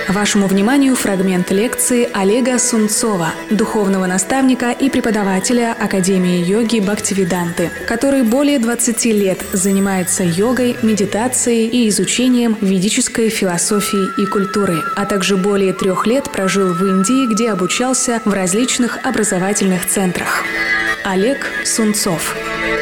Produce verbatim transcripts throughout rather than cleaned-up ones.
Вашему вниманию фрагмент лекции Олега Сунцова, духовного наставника и преподавателя Академии йоги Бхактивиданты, который более двадцати лет занимается йогой, медитацией и изучением ведической философии и культуры, а также более трех лет прожил в Индии, где обучался в различных образовательных центрах. Олег Сунцов.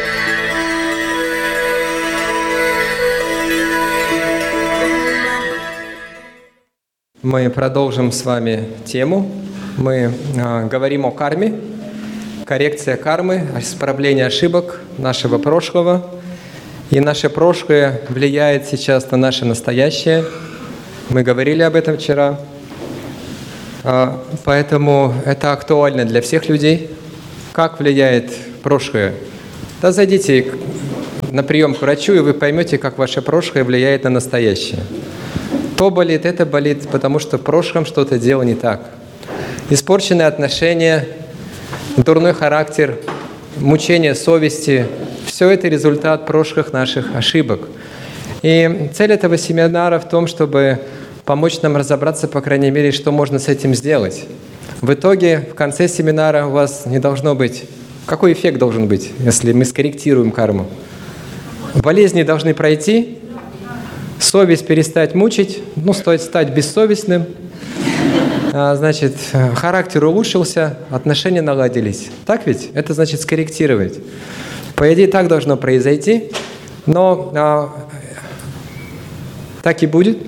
Мы продолжим с вами тему. Мы э, говорим о карме, коррекция кармы, исправление ошибок нашего прошлого. И наше прошлое влияет сейчас на наше настоящее. Мы говорили об этом вчера. Э, поэтому это актуально для всех людей. Как влияет прошлое? Да зайдите на прием к врачу, и вы поймете, как ваше прошлое влияет на настоящее. То болит, это болит, потому что в прошлом что-то делал не так. Испорченные отношения, дурной характер, мучение совести – все это результат прошлых наших ошибок. И цель этого семинара в том, чтобы помочь нам разобраться, по крайней мере, что можно с этим сделать. В итоге, в конце семинара у вас не должно быть… Какой эффект должен быть, если мы скорректируем карму? Болезни должны пройти, совесть перестать мучить, ну, стоит стать бессовестным, значит, характер улучшился, отношения наладились. Так ведь? Это значит скорректировать. По идее, так должно произойти, но а, так и будет,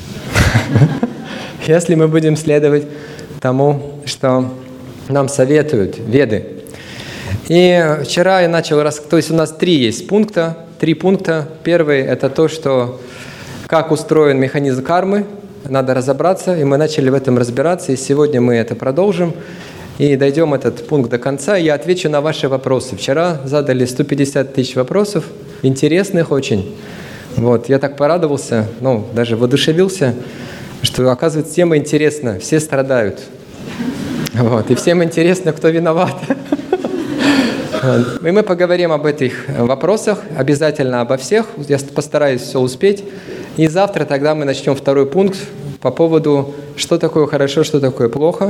если мы будем следовать тому, что нам советуют веды. И вчера я начал, рас... то есть у нас три есть пункта, три пункта. Первый – это то, что как устроен механизм кармы, надо разобраться, и мы начали в этом разбираться, и сегодня мы это продолжим, и дойдем этот пункт до конца, и я отвечу на ваши вопросы. Вчера задали сто пятьдесят тысяч вопросов, интересных очень. Вот, я так порадовался, ну, даже воодушевился, что, оказывается, тема интересна, все страдают. Вот, и всем интересно, кто виноват. И мы поговорим об этих вопросах, обязательно обо всех, я постараюсь все успеть. И завтра тогда мы начнем второй пункт по поводу, что такое хорошо, что такое плохо.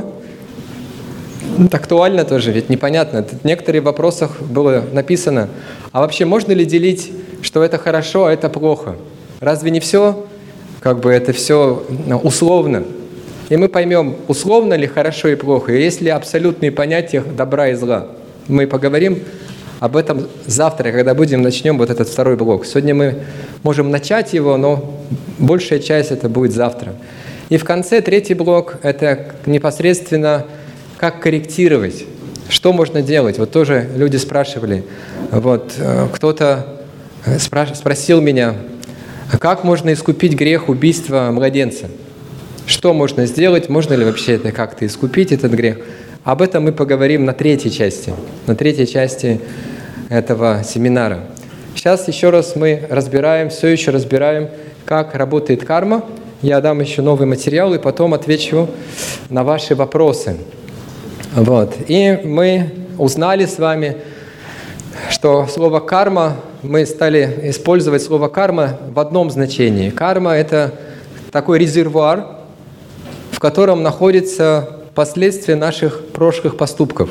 Это актуально тоже, ведь непонятно. В некоторых вопросах было написано, а вообще можно ли делить, что это хорошо, а это плохо? Разве не все, как бы это все условно? И мы поймем, условно ли хорошо и плохо, и есть ли абсолютные понятия добра и зла. Мы поговорим об этом завтра, когда будем, начнем вот этот второй блок. Сегодня мы можем начать его, но большая часть это будет завтра. И в конце третий блок – это непосредственно как корректировать, что можно делать. Вот тоже люди спрашивали, вот кто-то спросил меня, как можно искупить грех убийства младенца? Что можно сделать, можно ли вообще это как-то искупить, этот грех? Об этом мы поговорим на третьей части, на третьей части этого семинара. Сейчас еще раз мы разбираем, все еще разбираем, как работает карма. Я дам еще новый материал и потом отвечу на ваши вопросы. Вот. И мы узнали с вами, что слово «карма», мы стали использовать слово «карма» в одном значении. Карма – это такой резервуар, в котором находится последствия наших прошлых поступков.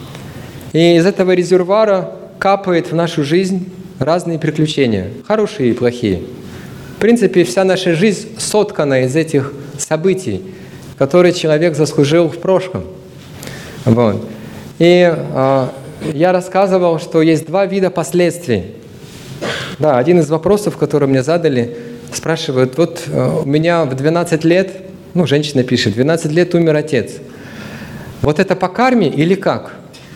И из этого резервуара капает в нашу жизнь разные приключения, хорошие и плохие. В принципе, вся наша жизнь соткана из этих событий, которые человек заслужил в прошлом. Вот. И э, я рассказывал, что есть два вида последствий. Да, один из вопросов, который мне задали, спрашивают, вот э, у меня в двенадцать лет, ну, женщина пишет, в двенадцать лет умер отец. Вот это по карме или как?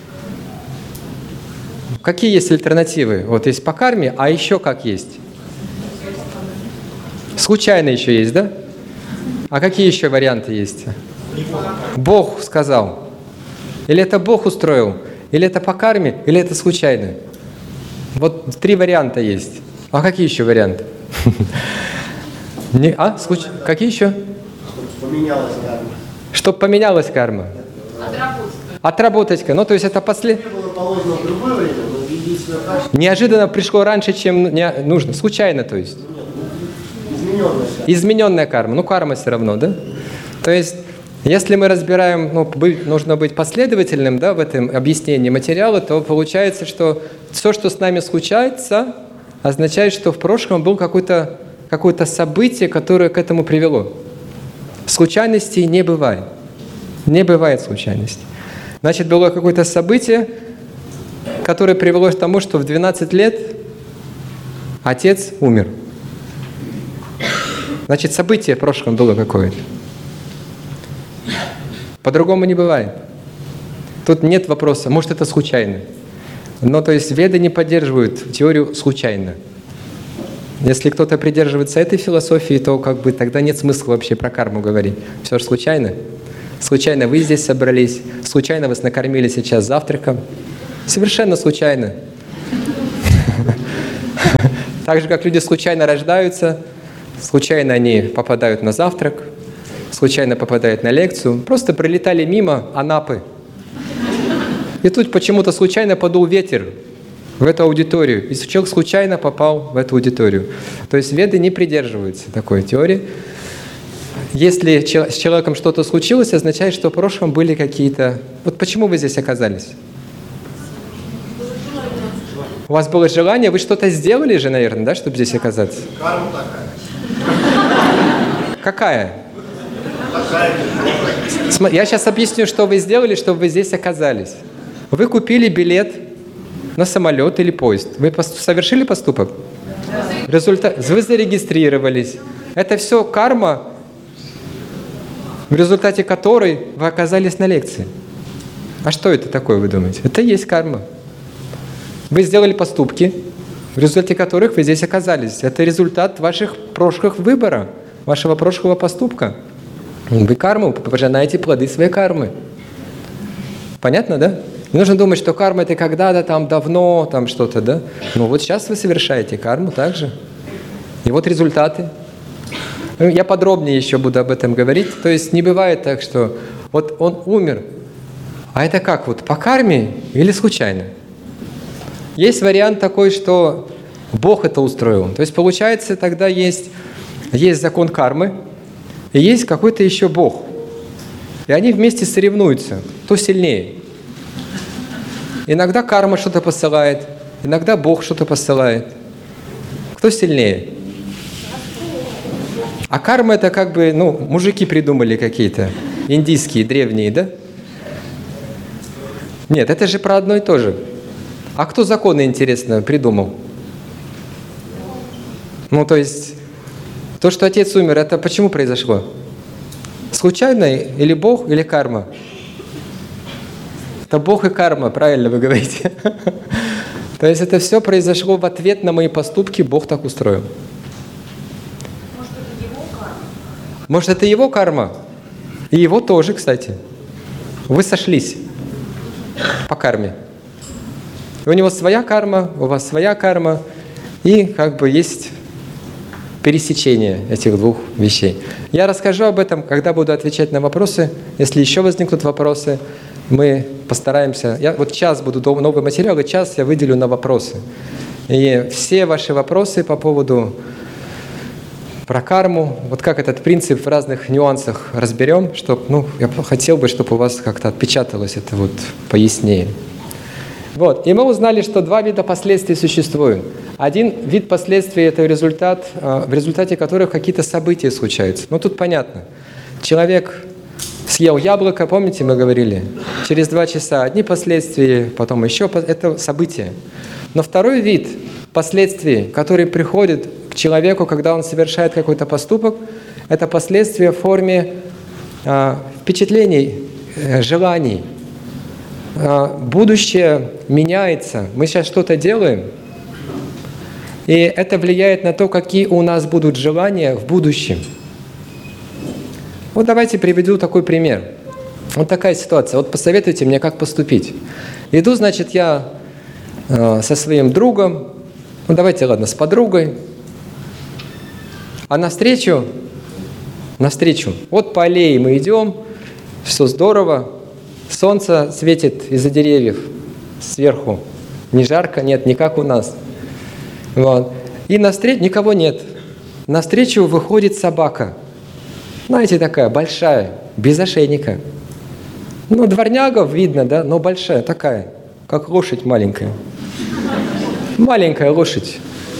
Какие есть альтернативы? Вот есть по карме, а еще как есть? Случайно еще есть, да? А какие еще варианты есть? Бог сказал. Или это Бог устроил? Или это по карме? Или это случайно? Вот три варианта есть. А какие еще варианты? А? Какие еще? Чтобы поменялась карма. Чтобы поменялась карма. Отработать. Ну, то есть это после... Неожиданно пришло раньше, чем нужно. Случайно, то есть. Измененная карма. Измененная карма. Ну, карма все равно, да? То есть, если мы разбираем, ну, быть, нужно быть последовательным, да, в этом объяснении материала, то получается, что все, что с нами случается, означает, что в прошлом было какое-то, какое-то событие, которое к этому привело. Случайностей не бывает. Не бывает случайностей. Значит, было какое-то событие, которое привело к тому, что в двенадцать лет отец умер. Значит, событие в прошлом было какое-то. По-другому не бывает. Тут нет вопроса, может, это случайно. Но, то есть, веды не поддерживают теорию случайно. Если кто-то придерживается этой философии, то как бы тогда нет смысла вообще про карму говорить. Все же случайно. Случайно вы здесь собрались, случайно вас накормили сейчас завтраком. Совершенно случайно. Так же, как люди случайно рождаются, случайно они попадают на завтрак, случайно попадают на лекцию, просто пролетали мимо Анапы. И тут почему-то случайно подул ветер в эту аудиторию, и человек случайно попал в эту аудиторию. То есть веды не придерживаются такой теории. Если с человеком что-то случилось, означает, что в прошлом были какие-то... Вот почему вы здесь оказались? У вас было желание, вы что-то сделали же, наверное, да, чтобы здесь оказаться? Карма такая. Какая? Такая. Я сейчас объясню, что вы сделали, чтобы вы здесь оказались. Вы купили билет на самолет или поезд. Вы совершили поступок? Результат... Вы зарегистрировались. Это все карма, в результате которой вы оказались на лекции. А что это такое, вы думаете? Это и есть карма. Вы сделали поступки, в результате которых вы здесь оказались. Это результат ваших прошлых выборов, вашего прошлого поступка. Вы карму, пожинаете плоды своей кармы. Понятно, да? Не нужно думать, что карма это когда-то там давно, там что-то, да? Ну вот сейчас вы совершаете карму также. И вот результаты. Я подробнее еще буду об этом говорить. То есть не бывает так, что вот он умер. А это как, вот по карме или случайно? Есть вариант такой, что Бог это устроил. То есть получается, тогда есть, есть закон кармы, и есть какой-то еще Бог. И они вместе соревнуются, кто сильнее. Иногда карма что-то посылает, иногда Бог что-то посылает. Кто сильнее? А карма это как бы, ну, мужики придумали какие-то, индийские, древние, да? Нет, это же про одно и то же. А кто законы, интересно, придумал? Ну, то есть, то, что отец умер, это почему произошло? Случайно или Бог, или карма? Это Бог и карма, правильно вы говорите. То есть, это все произошло в ответ на мои поступки, Бог так устроил. Может, это его карма? И его тоже, кстати. Вы сошлись по карме. У него своя карма, у вас своя карма, и как бы есть пересечение этих двух вещей. Я расскажу об этом, когда буду отвечать на вопросы. Если еще возникнут вопросы, мы постараемся... Я вот час буду новый материал, и час я выделю на вопросы. И все ваши вопросы по поводу про карму, вот как этот принцип в разных нюансах разберем, чтобы, ну, я хотел бы, чтобы у вас как-то отпечаталось это вот пояснее. Вот. И мы узнали, что два вида последствий существуют. Один вид последствий – это результат, в результате которых какие-то события случаются. Ну, тут понятно. Человек съел яблоко, помните, мы говорили? Через два часа одни последствия, потом еще – это события. Но второй вид последствий, который приходит к человеку, когда он совершает какой-то поступок, это последствия в форме э, впечатлений, э, желаний. Будущее меняется. Мы сейчас что-то делаем, и это влияет на то, какие у нас будут желания в будущем. Вот давайте приведу такой пример. Вот такая ситуация. Вот посоветуйте мне, как поступить. Иду, значит, я э, со своим другом, ну давайте, ладно, с подругой, а навстречу, навстречу, вот по аллее мы идем, все здорово, солнце светит из-за деревьев сверху. Не жарко, нет, не как у нас. Вот. И навстречу никого нет. Навстречу выходит собака. Знаете, такая большая, без ошейника. Ну, дворняга видно, да, но большая, такая, как лошадь маленькая. Маленькая лошадь.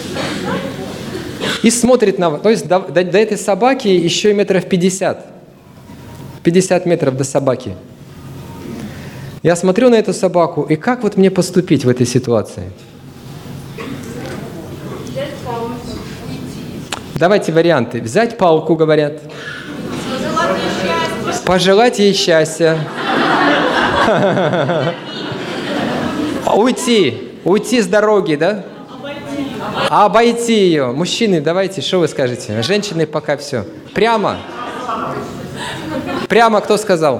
И смотрит на вас. То есть до, до, до этой собаки еще метров пятьдесят. пятьдесят метров до собаки. Я смотрю на эту собаку, и как вот мне поступить в этой ситуации? Давайте варианты. Взять палку, говорят. Пожелать ей счастья. Уйти. Уйти с дороги, да? Обойти ее. Мужчины, давайте, что вы скажете? Женщины пока все. Прямо. Прямо кто сказал?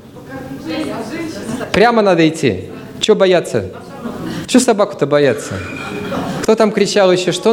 Прямо надо идти. Чего бояться? Чего собаку-то бояться? Кто там кричал еще? Что